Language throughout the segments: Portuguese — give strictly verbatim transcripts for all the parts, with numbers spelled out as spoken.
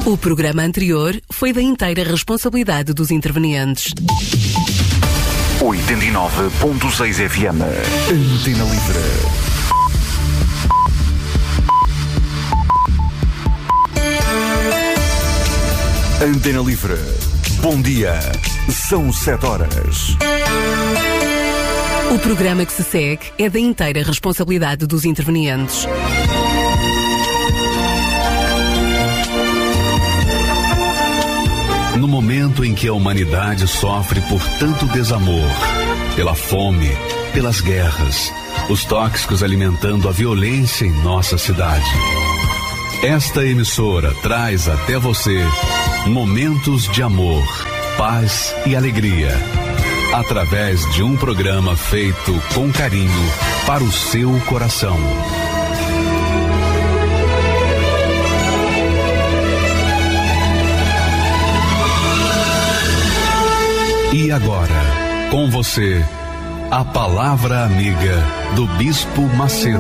O programa anterior foi da inteira responsabilidade dos intervenientes. oitenta e nove ponto seis F M. Antena Livre. Antena Livre. Bom dia. São sete horas. O programa que se segue é da inteira responsabilidade dos intervenientes. No momento em que a humanidade sofre por tanto desamor, pela fome, pelas guerras, os tóxicos alimentando a violência em nossa cidade, esta emissora traz até você momentos de amor, paz e alegria, através de um programa feito com carinho para o seu coração. E agora, com você, a palavra amiga do Bispo Macedo.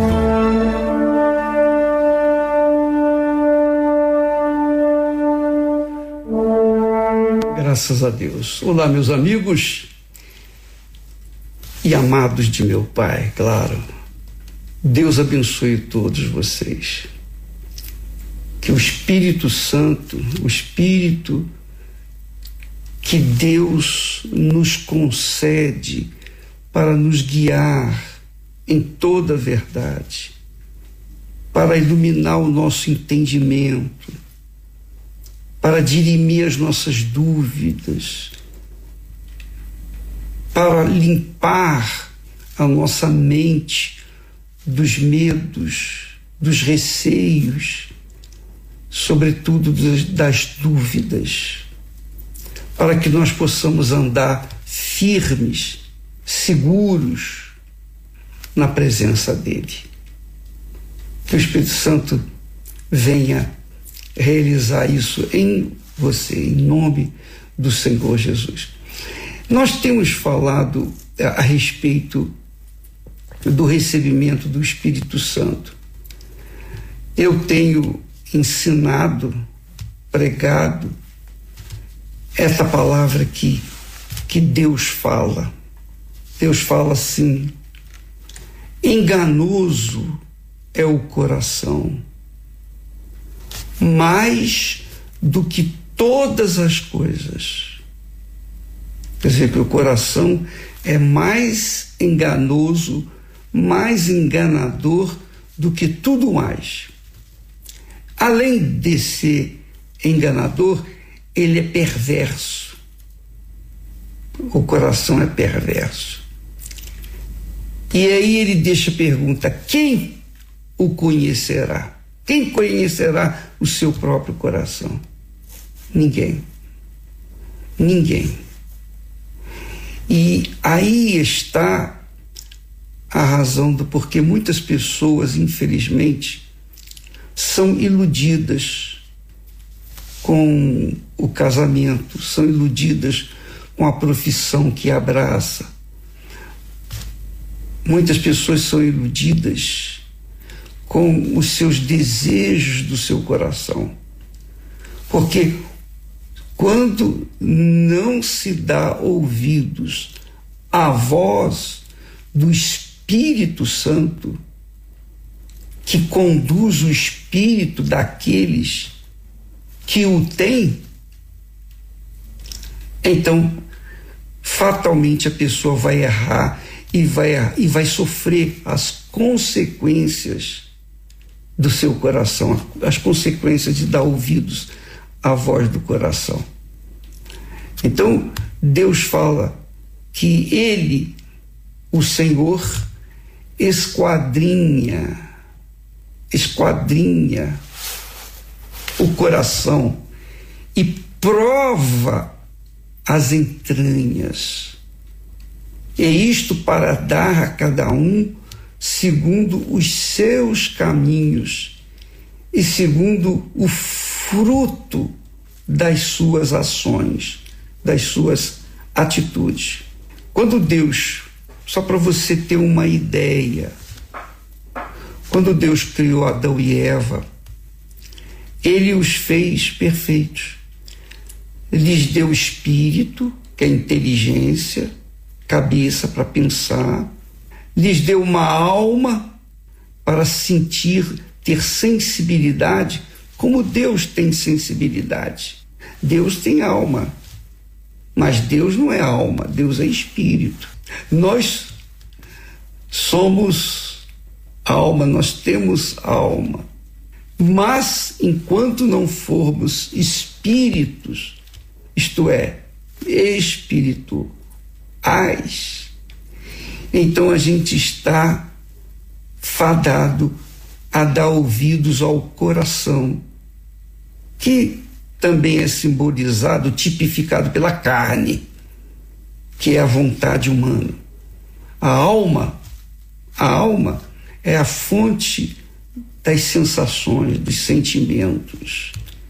Graças a Deus. Olá, meus amigos e amados de meu Pai, claro. Deus abençoe todos vocês. Que o Espírito Santo, o Espírito que Deus nos concede para nos guiar em toda a verdade, para iluminar o nosso entendimento, para dirimir as nossas dúvidas, para limpar a nossa mente dos medos, dos receios, sobretudo das, das dúvidas, para que nós possamos andar firmes, seguros na presença dele. Que o Espírito Santo venha realizar isso em você, em nome do Senhor Jesus. Nós temos falado a respeito do recebimento do Espírito Santo. Eu tenho ensinado, pregado essa palavra que, que Deus fala. Deus fala assim: enganoso é o coração, mais do que todas as coisas. Quer dizer que o coração é mais enganoso, mais enganador do que tudo mais. Além de ser enganador, ele é perverso. O coração é perverso. E aí ele deixa a pergunta: quem o conhecerá? Quem conhecerá o seu próprio coração? Ninguém. Ninguém. E aí está a razão do porquê muitas pessoas, infelizmente, são iludidas com o casamento, são iludidas com a profissão que abraça. Muitas pessoas são iludidas com os seus desejos do seu coração. Porque quando não se dá ouvidos à voz do Espírito Santo, que conduz o espírito daqueles que o têm, então fatalmente a pessoa vai errar e vai, e vai sofrer as consequências do seu coração, as consequências de dar ouvidos à voz do coração. Então Deus fala que Ele, o Senhor, esquadrinha, esquadrinha o coração e prova as entranhas. E isto para dar a cada um segundo os seus caminhos e segundo o fruto das suas ações, das suas atitudes. Quando Deus, só para você ter uma ideia, quando Deus criou Adão e Eva, Ele os fez perfeitos. Lhes deu espírito, que é inteligência, cabeça para pensar. Lhes deu uma alma para sentir, ter sensibilidade, como Deus tem sensibilidade. Deus tem alma, mas Deus não é alma, Deus é espírito. Nós somos alma, nós temos alma, mas enquanto não formos espíritos, isto é, espirituais, então a gente está fadado a dar ouvidos ao coração, que também é simbolizado, tipificado pela carne, que é a vontade humana. A alma, a alma é a fonte das sensações, dos sentimentos.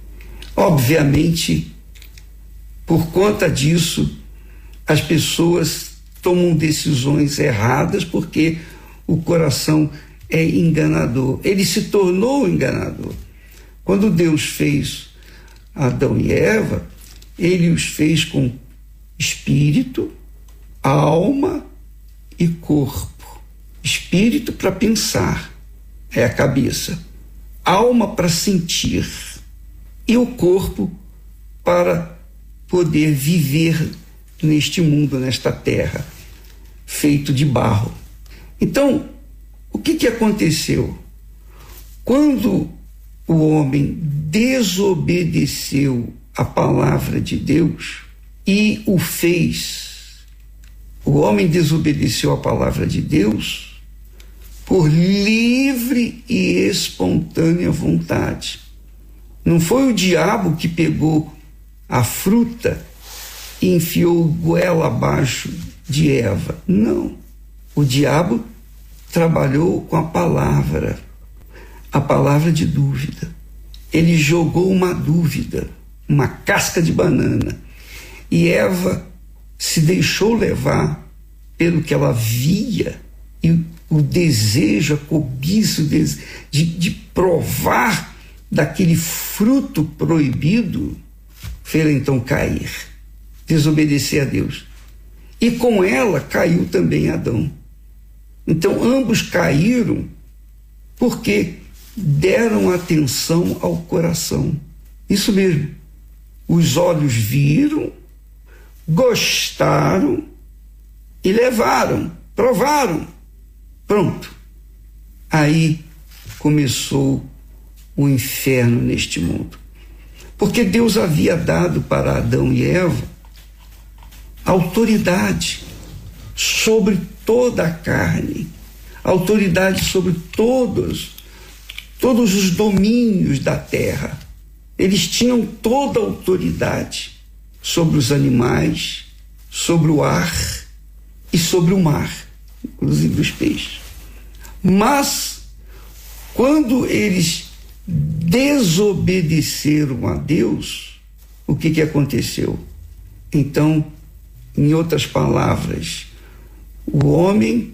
Obviamente, por conta disso, as pessoas tomam decisões erradas porque o coração é enganador. Ele se tornou enganador. Quando Deus fez Adão e Eva, ele os fez com espírito, alma e corpo. Espírito para pensar, é a cabeça. Alma para sentir. E o corpo para poder viver neste mundo, nesta terra, feito de barro. Então, o que que aconteceu? Quando o homem desobedeceu a palavra de Deus e o fez, o homem desobedeceu a palavra de Deus por livre e espontânea vontade. Não foi o diabo que pegou a fruta e enfiou goela abaixo de Eva. Não. O diabo trabalhou com a palavra, a palavra de dúvida. Ele jogou uma dúvida, uma casca de banana. E Eva se deixou levar pelo que ela via, e o desejo, a cobiça de, de provar daquele fruto proibido, fez então cair, desobedecer a Deus. E com ela caiu também Adão. Então ambos caíram porque deram atenção ao coração. Isso mesmo. Os olhos viram, gostaram e levaram, provaram. Pronto. Aí começou o inferno neste mundo. Porque Deus havia dado para Adão e Eva autoridade sobre toda a carne, autoridade sobre todos, todos os domínios da terra. Eles tinham toda a autoridade sobre os animais, sobre o ar e sobre o mar, inclusive os peixes. Mas, quando eles desobedeceram a Deus, o que que aconteceu? Então, em outras palavras, o homem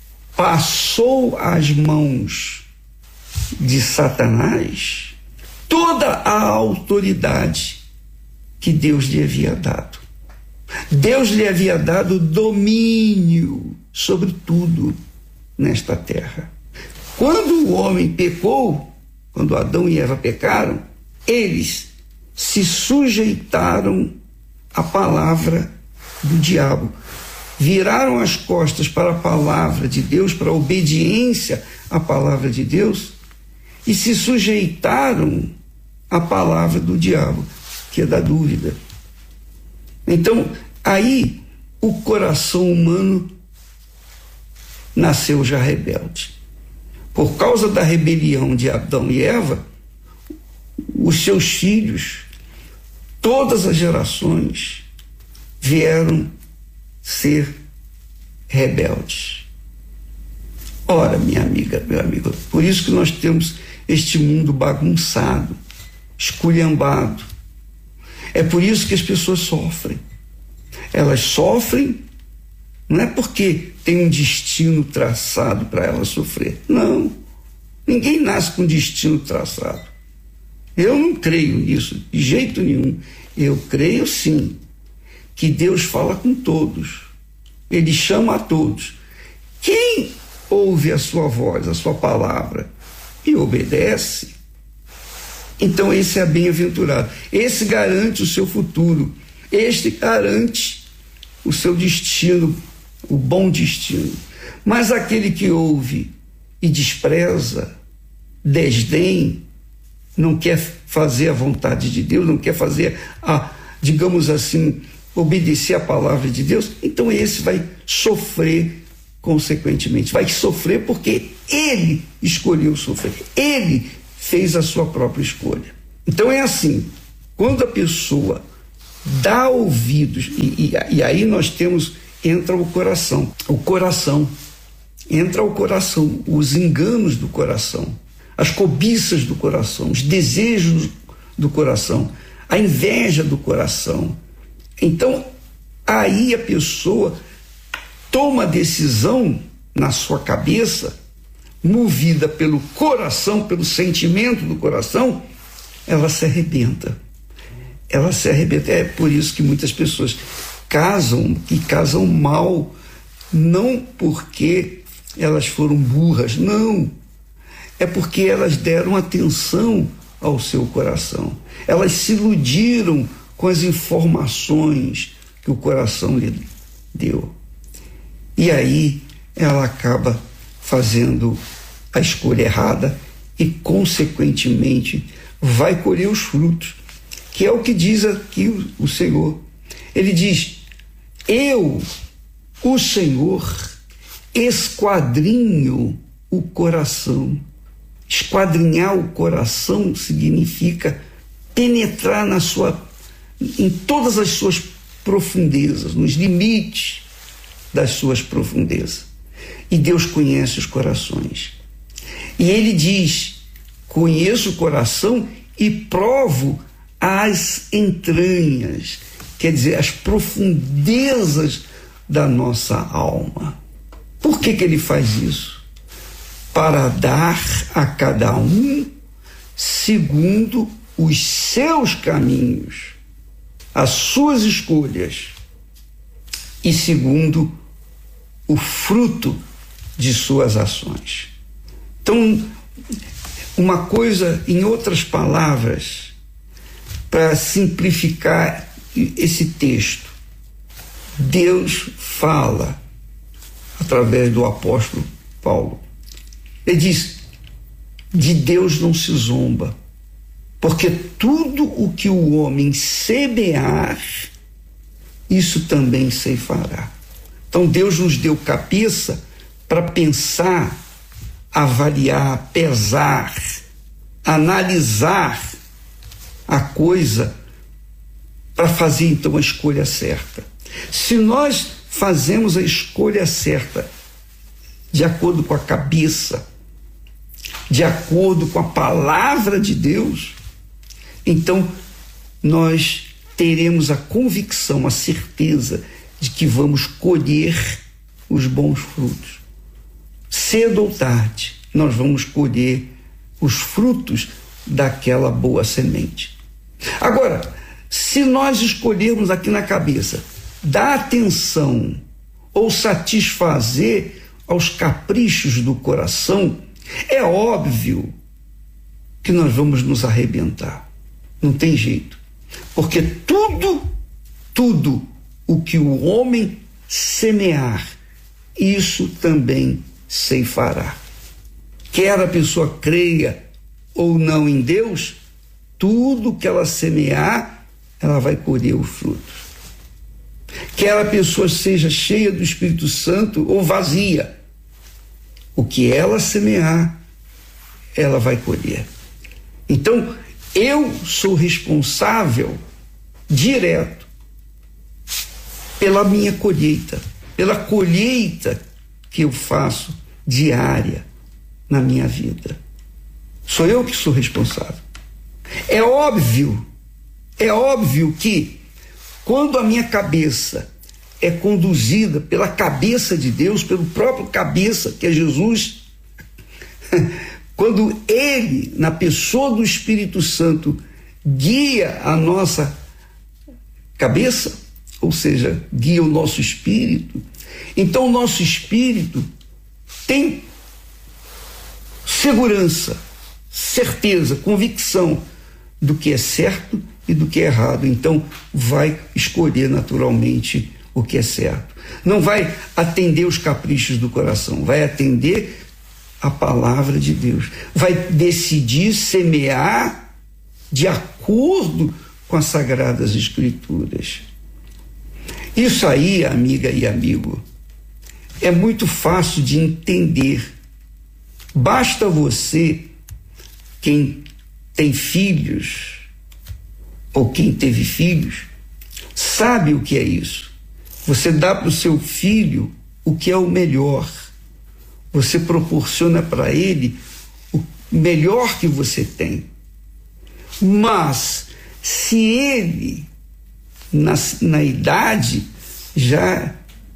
passou às mãos de Satanás toda a autoridade que Deus lhe havia dado. Deus lhe havia dado domínio sobre tudo nesta terra. Quando o homem pecou, quando Adão e Eva pecaram, eles se sujeitaram à palavra do diabo, viraram as costas para a palavra de Deus, para a obediência à palavra de Deus, e se sujeitaram à palavra do diabo, que é da dúvida. Então, aí o coração humano nasceu já rebelde. Por causa da rebelião de Adão e Eva, os seus filhos, todas as gerações, vieram ser rebeldes. Ora, minha amiga, meu amigo, por isso que nós temos este mundo bagunçado, esculhambado. É por isso que as pessoas sofrem. Elas sofrem não é porque tem um destino traçado para elas sofrer. Não. Ninguém nasce com destino traçado. Eu não creio nisso, de jeito nenhum. Eu creio sim, que Deus fala com todos. Ele chama a todos. Quem ouve a sua voz, a sua palavra, e obedece, então esse é bem-aventurado. Esse garante o seu futuro. Este garante o seu destino, o bom destino. Mas aquele que ouve e despreza, desdém, não quer fazer a vontade de Deus, não quer fazer a, digamos assim, obedecer a palavra de Deus, então esse vai sofrer consequentemente. Vai sofrer porque ele escolheu sofrer. Ele fez a sua própria escolha. Então é assim, quando a pessoa dá ouvidos, e, e, e aí nós temos, entra o coração, o coração, entra o coração, os enganos do coração, as cobiças do coração, os desejos do coração, a inveja do coração. Então, aí a pessoa toma decisão na sua cabeça, movida pelo coração, pelo sentimento do coração, ela se arrebenta. Ela se arrebenta. É por isso que muitas pessoas casam, e casam mal, não porque elas foram burras, não. É porque elas deram atenção ao seu coração. Elas se iludiram com as informações que o coração lhe deu. E aí ela acaba fazendo a escolha errada e, consequentemente, vai colher os frutos, que é o que diz aqui o, o Senhor. Ele diz: eu, o Senhor, esquadrinho o coração. Esquadrinhar o coração significa penetrar na sua, em todas as suas profundezas, nos limites das suas profundezas. E Deus conhece os corações. E ele diz: conheço o coração e provo as entranhas, quer dizer, as profundezas da nossa alma. Por que que ele faz isso? Para dar a cada um segundo os seus caminhos, as suas escolhas, e segundo o fruto de suas ações. Então, uma coisa, em outras palavras, para simplificar esse texto, Deus fala através do apóstolo Paulo. Ele diz: de Deus não se zomba, porque tudo o que o homem semear, isso também ceifará. Então Deus nos deu cabeça para pensar, avaliar, pesar, analisar a coisa, para fazer então a escolha certa. Se nós fazemos a escolha certa de acordo com a cabeça, de acordo com a palavra de Deus, então nós teremos a convicção, a certeza de que vamos colher os bons frutos. Cedo ou tarde, nós vamos colher os frutos daquela boa semente. Agora, se nós escolhermos aqui na cabeça dar atenção ou satisfazer aos caprichos do coração, é óbvio que nós vamos nos arrebentar. Não tem jeito. Porque tudo, tudo o que o homem semear, isso também ceifará. Quer a pessoa creia ou não em Deus, tudo que ela semear, ela vai colher os frutos. Quer a pessoa seja cheia do Espírito Santo ou vazia, o que ela semear, ela vai colher. Então, eu sou responsável direto pela minha colheita, pela colheita que eu faço diária na minha vida. Sou eu que sou responsável. É óbvio, é óbvio que quando a minha cabeça é conduzida pela cabeça de Deus, pelo próprio cabeça, que é Jesus, quando Ele, na pessoa do Espírito Santo, guia a nossa cabeça, ou seja, guia o nosso espírito, então o nosso espírito tem segurança, certeza, convicção do que é certo e do que é errado. Então vai escolher naturalmente o que é certo. Não vai atender os caprichos do coração, vai atender a palavra de Deus. Vai decidir semear de acordo com as Sagradas Escrituras. Isso aí, amiga e amigo, é muito fácil de entender. Basta você, quem tem filhos, ou quem teve filhos, sabe o que é isso. Você dá para o seu filho o que é o melhor. Você proporciona para ele o melhor que você tem. Mas, se ele, na, na idade já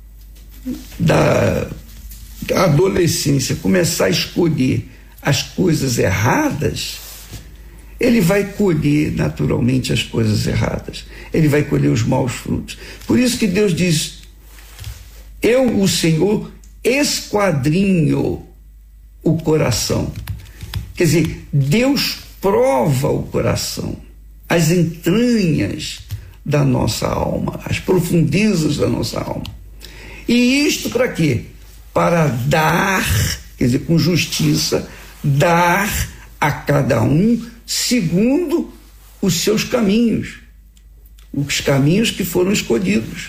da adolescência, começar a escolher as coisas erradas, ele vai colher naturalmente as coisas erradas. Ele vai colher os maus frutos. Por isso que Deus diz: eu, o Senhor, esquadrinho o coração. Quer dizer, Deus prova o coração, as entranhas da nossa alma, as profundezas da nossa alma. E isto para quê? Para dar, quer dizer, com justiça, dar a cada um segundo os seus caminhos, os caminhos que foram escolhidos,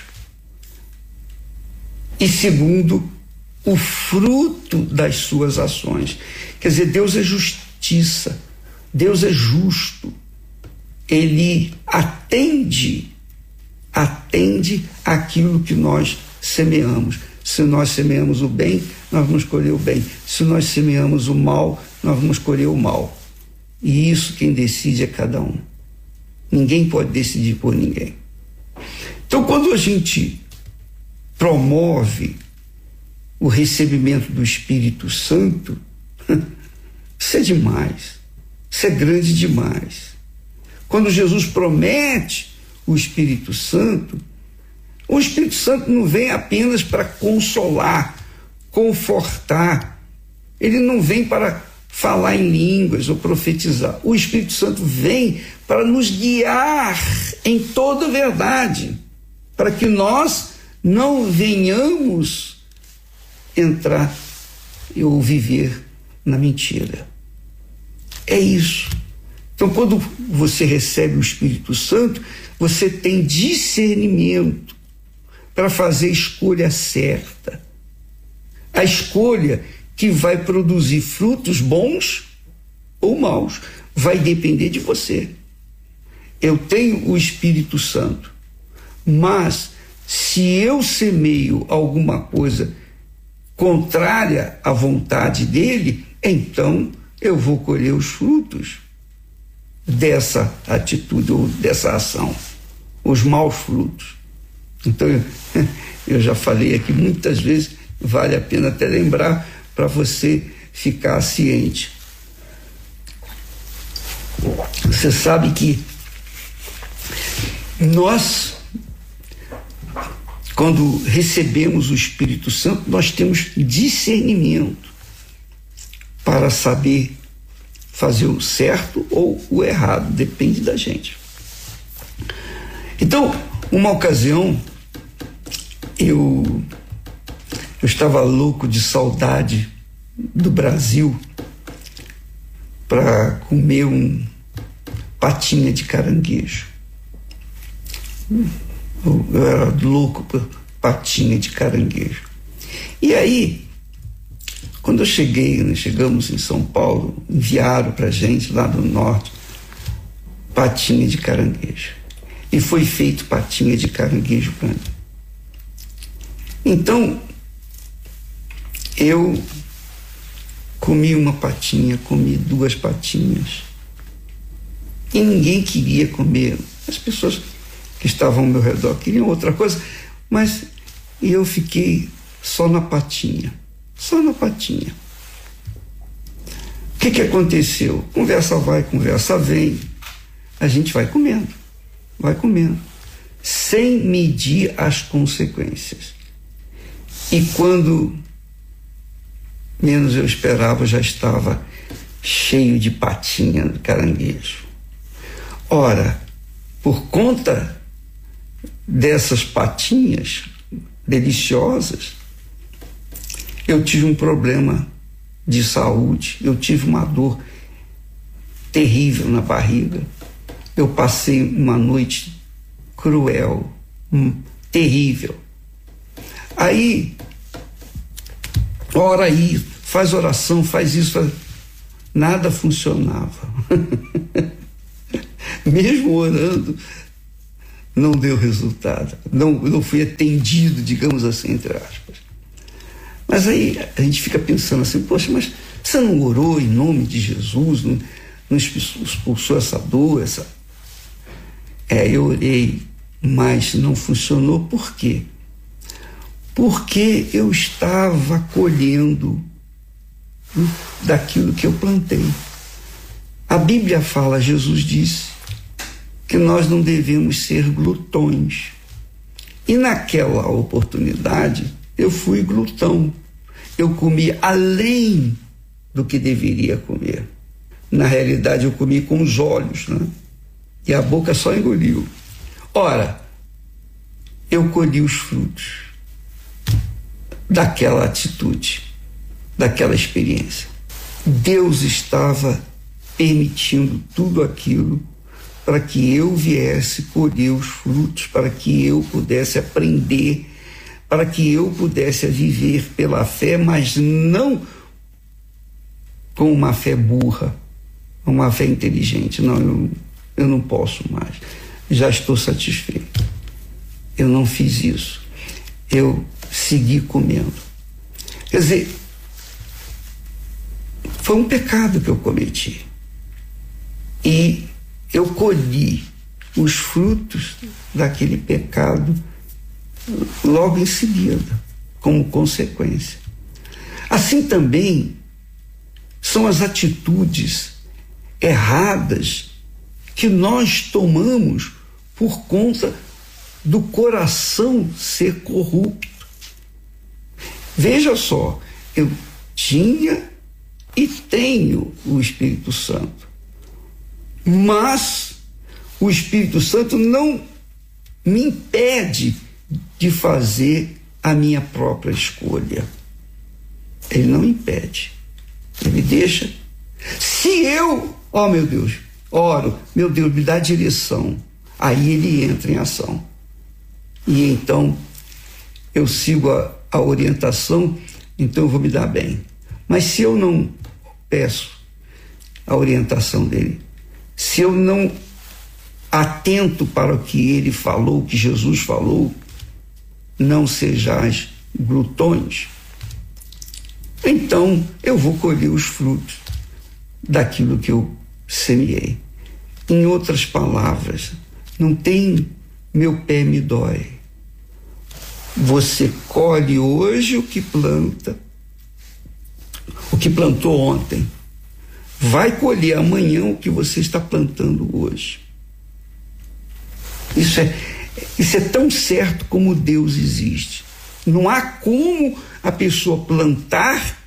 e segundo o fruto das suas ações. Quer dizer, Deus é justiça, Deus é justo, Ele atende, atende aquilo que nós semeamos. Se nós semeamos o bem, nós vamos colher o bem. Se nós semeamos o mal, nós vamos colher o mal. E isso quem decide é cada um. Ninguém pode decidir por ninguém. Então, quando a gente promove o recebimento do Espírito Santo, isso é demais. Isso é grande demais. Quando Jesus promete o Espírito Santo, o Espírito Santo não vem apenas para consolar, confortar. Ele não vem para falar em línguas ou profetizar. O Espírito Santo vem para nos guiar em toda a verdade, para que nós não venhamos entrar ou viver na mentira. É isso. Então, quando você recebe o Espírito Santo, você tem discernimento para fazer a escolha certa. A escolha que vai produzir frutos bons ou maus vai depender de você. Eu tenho o Espírito Santo, mas se eu semeio alguma coisa contrária à vontade dele, então eu vou colher os frutos dessa atitude ou dessa ação, os maus frutos. Então, eu, eu já falei aqui muitas vezes, vale a pena até lembrar para você ficar ciente. Você sabe que nós, quando recebemos o Espírito Santo, nós temos discernimento para saber fazer o certo ou o errado, depende da gente. Então, uma ocasião, eu, eu estava louco de saudade do Brasil para comer um patinha de caranguejo. Eu, eu era louco por patinha de caranguejo. E aí, quando eu cheguei, né, chegamos em São Paulo, enviaram para a gente lá do norte patinha de caranguejo. E foi feito patinha de caranguejo para mim. Então, eu comi uma patinha, comi duas patinhas. E ninguém queria comer. As pessoas que estavam ao meu redor queriam outra coisa, mas eu fiquei só na patinha. Só na patinha. O que que aconteceu? Conversa vai, conversa vem. A gente vai comendo, vai comendo, sem medir as consequências. E quando menos eu esperava, já estava cheio de patinha de caranguejo. Ora, por conta dessas patinhas deliciosas, eu tive um problema de saúde, eu tive uma dor terrível na barriga. Eu passei uma noite cruel, hum, terrível. Aí, ora aí, faz oração, faz isso, faz... nada funcionava. Mesmo orando, não deu resultado, não, não fui atendido, digamos assim, entre aspas. Mas aí a gente fica pensando assim, poxa, mas você não orou em nome de Jesus, não, não expulsou essa dor, essa... É, eu orei, mas não funcionou. Por quê? Porque eu estava colhendo daquilo que eu plantei. A Bíblia fala, Jesus disse, que nós não devemos ser glutões. E naquela oportunidade, eu fui glutão. Eu comi além do que deveria comer. Na realidade, eu comi com os olhos, né? E a boca só engoliu. Ora, eu colhi os frutos daquela atitude, daquela experiência. Deus estava permitindo tudo aquilo para que eu viesse colher os frutos, para que eu pudesse aprender, para que eu pudesse viver pela fé, mas não com uma fé burra, uma fé inteligente. Não, eu, eu não posso mais. Já estou satisfeito. Eu não fiz isso. Eu segui comendo. Quer dizer, foi um pecado que eu cometi. E eu colhi os frutos daquele pecado logo em seguida, como consequência. Assim também são as atitudes erradas que nós tomamos por conta do coração ser corrupto. Veja só, eu tinha e tenho o Espírito Santo, mas o Espírito Santo não me impede de fazer a minha própria escolha. Ele não impede. Ele deixa. Se eu, ó meu Deus, oro, meu Deus, me dá direção, aí ele entra em ação. E então eu sigo a, a orientação, então eu vou me dar bem. Mas se eu não peço a orientação dele, se eu não atento para o que ele falou, o que Jesus falou, não sejais glutões, então eu vou colher os frutos daquilo que eu semeei. Em outras palavras, não tem meu pé me dói. Você colhe hoje o que planta, o que plantou ontem. Vai colher amanhã o que você está plantando hoje. Isso é, isso é tão certo como Deus existe. Não há como a pessoa plantar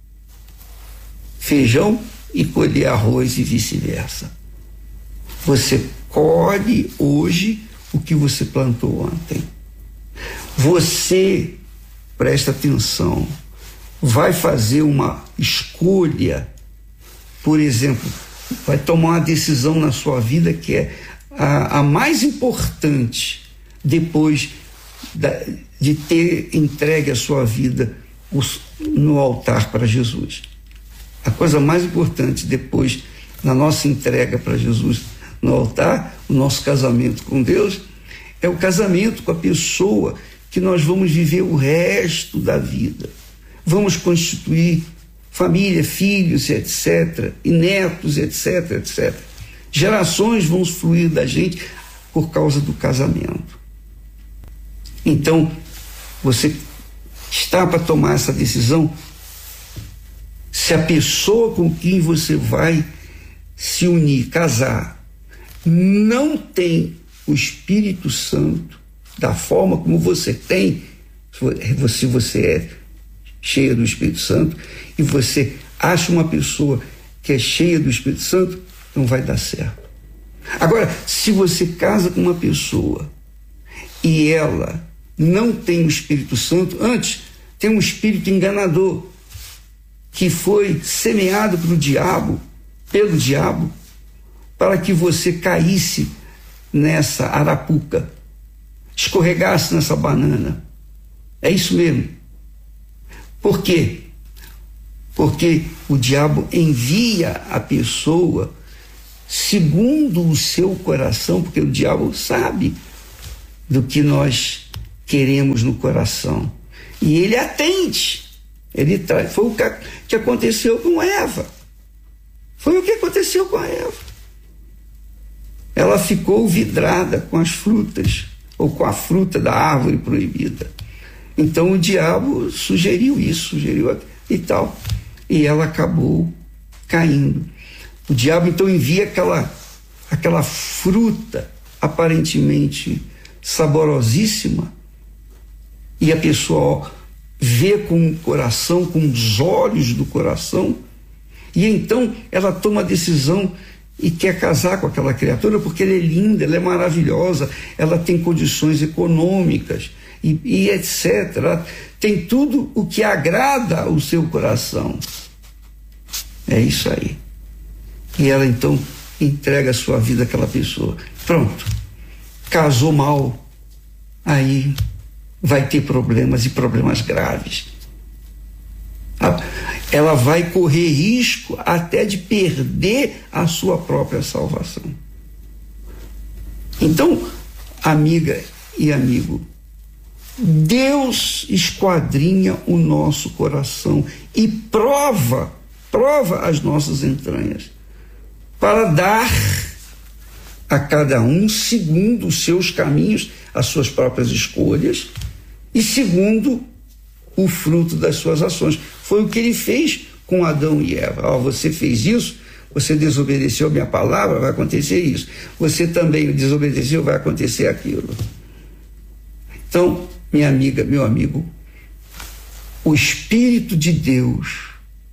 feijão e colher arroz e vice-versa. Você colhe hoje o que você plantou ontem. Você, presta atenção, vai fazer uma escolha, por exemplo, vai tomar uma decisão na sua vida que é a, a mais importante depois da, de ter entregue a sua vida os, no altar para Jesus. A coisa mais importante depois da nossa entrega para Jesus no altar, o nosso casamento com Deus, é o casamento com a pessoa que nós vamos viver o resto da vida. Vamos constituir família, filhos, etcétera, e netos, etc, etcétera. Gerações vão fluir da gente por causa do casamento. Então, você está para tomar essa decisão, se a pessoa com quem você vai se unir, casar, não tem o Espírito Santo da forma como você tem, se você é cheia do Espírito Santo e você acha uma pessoa que é cheia do Espírito Santo, não vai dar certo. Agora, se você casa com uma pessoa e ela não tem o Espírito Santo, antes tem um espírito enganador que foi semeado pelo diabo, pelo diabo, para que você caísse nessa arapuca, escorregasse nessa banana. É isso mesmo. Por quê? Porque o diabo envia a pessoa segundo o seu coração, porque o diabo sabe do que nós queremos no coração. E ele atende. Ele traz. Foi o que aconteceu com Eva. Foi o que aconteceu com a Eva. Ela ficou vidrada com as frutas, ou com a fruta da árvore proibida. Então o diabo sugeriu isso, sugeriu e tal. E ela acabou caindo. O diabo então envia aquela, aquela fruta aparentemente saborosíssima, e a pessoa vê com o coração, com os olhos do coração, e então ela toma a decisão e quer casar com aquela criatura porque ela é linda, ela é maravilhosa, ela tem condições econômicas e, e etcétera. Tem tudo o que agrada o seu coração. É isso aí. E ela então entrega a sua vida àquela pessoa. Pronto. Casou mal. Aí vai ter problemas, e problemas graves. Ela vai correr risco até de perder a sua própria salvação. Então, amiga e amigo, Deus esquadrinha o nosso coração e prova, prova as nossas entranhas, para dar a cada um segundo os seus caminhos, as suas próprias escolhas, e segundo o fruto das suas ações. Foi o que ele fez com Adão e Eva. Ó, você fez isso, você desobedeceu a minha palavra, vai acontecer isso. Você também desobedeceu, vai acontecer aquilo. Então, minha amiga, meu amigo, o Espírito de Deus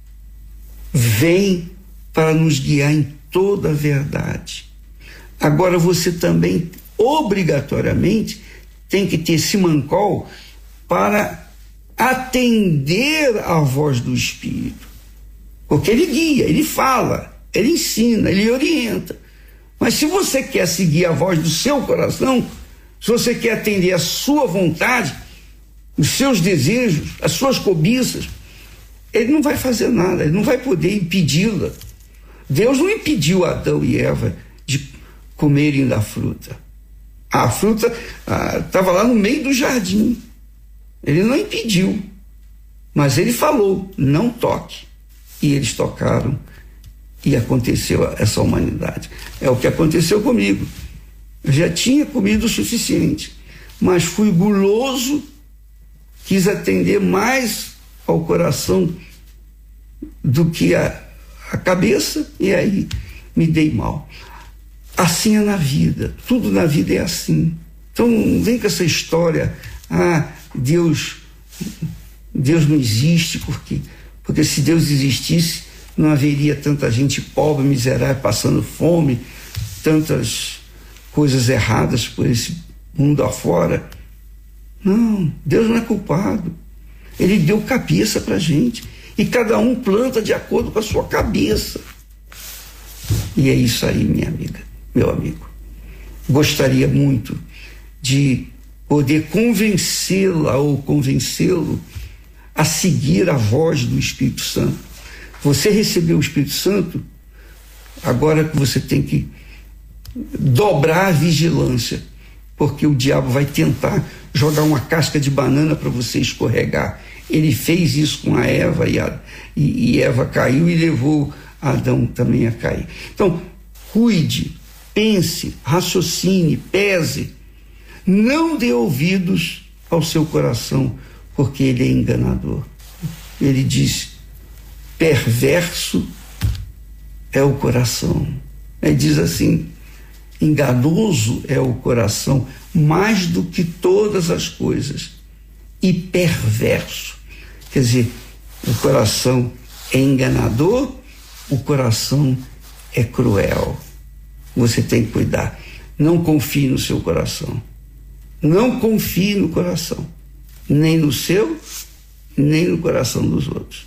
vem para nos guiar em toda a verdade. Agora, você também, obrigatoriamente, tem que ter simancol para atender à voz do Espírito. Porque ele guia, ele fala, ele ensina, ele orienta. Mas se você quer seguir a voz do seu coração, se você quer atender a sua vontade, os seus desejos, as suas cobiças, ele não vai fazer nada, ele não vai poder impedi-la. Deus não impediu Adão e Eva de comerem da fruta. A fruta estava lá no meio do jardim. Ele não impediu, mas ele falou, não toque. E eles tocaram e aconteceu essa humanidade. É o que aconteceu comigo. Eu já tinha comido o suficiente, mas fui guloso, quis atender mais ao coração do que a, a cabeça, e aí me dei mal. Assim é na vida, tudo na vida é assim. Então não vem com essa história, ah, Deus, Deus não existe, porque, porque se Deus existisse, não haveria tanta gente pobre, miserável, passando fome, tantas coisas erradas por esse mundo afora. Não, Deus não é culpado. Ele deu cabeça pra gente, e cada um planta de acordo com a sua cabeça. E é isso aí, minha amiga, meu amigo. Gostaria muito de poder convencê-la ou convencê-lo a seguir a voz do Espírito Santo. Você recebeu o Espírito Santo, agora que você tem que dobrar a vigilância, porque o diabo vai tentar jogar uma casca de banana para você escorregar. Ele fez isso com a Eva, e, a, e, e Eva caiu e levou Adão também a cair. Então, cuide, pense, raciocine, pese. Não dê ouvidos ao seu coração, porque ele é enganador. Ele disse, perverso é o coração. Ele diz assim: enganoso é o coração mais do que todas as coisas, e perverso. Quer dizer, o coração é enganador, o coração é cruel. Você tem que cuidar. Não confie no seu coração. Não confie no coração. Nem no seu, nem no coração dos outros.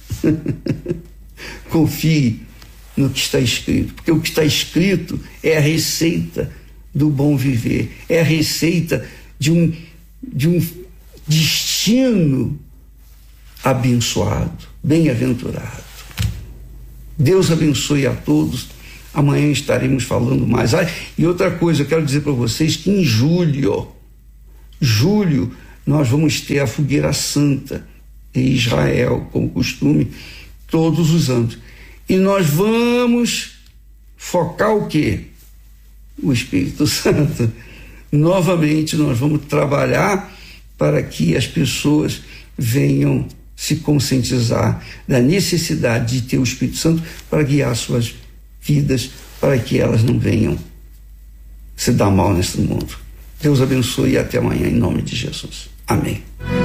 Confie no que está escrito, porque o que está escrito é a receita do bom viver, é a receita de um, de um destino abençoado, bem-aventurado. Deus abençoe a todos. Amanhã estaremos falando mais. Ah, e outra coisa, eu quero dizer para vocês que em julho, julho, nós vamos ter a Fogueira Santa em Israel, como costume, todos os anos. E nós vamos focar o quê? O Espírito Santo. Novamente, nós vamos trabalhar para que as pessoas venham se conscientizar da necessidade de ter o Espírito Santo para guiar suas vidas, para que elas não venham se dar mal nesse mundo. Deus abençoe e até amanhã, em nome de Jesus. Amém.